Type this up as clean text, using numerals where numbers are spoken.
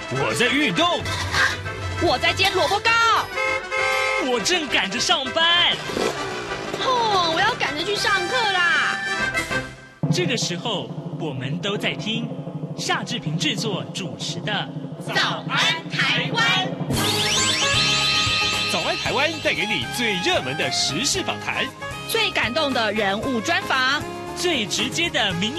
我在运动， 我在煎萝卜糕， 我正赶着上班。 我要赶着去上课啦。 这个时候，我们都在听夏志平制作主持的《 早安台湾》。 早安台湾带给你最热门的时事访谈， 最感动的人物专访， 最直接的民